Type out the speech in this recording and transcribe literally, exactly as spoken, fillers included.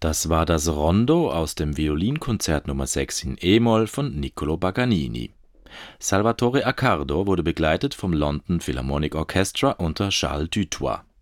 Das war das Rondo aus dem Violinkonzert Nummer sechs in e-Moll von Niccolò Paganini. Salvatore Accardo wurde begleitet vom London Philharmonic Orchestra unter Charles Dutoit.